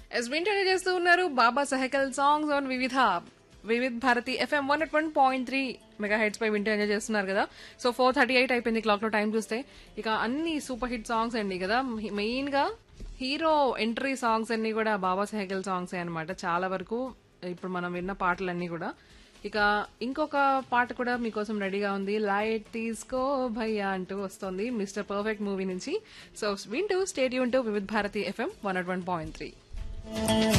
వింటూనే చేస్తూ ఉన్నారు బాబా సహకల్ songs on Vividh Bharati FM 101.3 mega heads పై వింటూ ఎంజాయ్ చేస్తున్నారు కదా. సో 4:38 అయిపోయింది క్లాక్ లో టైం చూస్తే. ఇక అన్ని సూపర్ హిట్ సాంగ్స్ అండి కదా. మెయిన్ గా హీరో ఎంట్రీ సాంగ్స్ అన్ని కూడా బాబా సహకల్ సాంగ్స్ అన్నమాట చాలా వరకు. ఇప్పుడు మనం విన్న పాటలన్నీ కూడా. ఇక ఇంకొక పాట కూడా మీకోసం రెడీగా ఉంది. లైట్ తీసుకో భయ్యా అంటూ వస్తుంది మిస్టర్ పర్ఫెక్ట్ మూవీ నుంచి. సో వింటూ stadium to Vividh Bharati FM 101.3.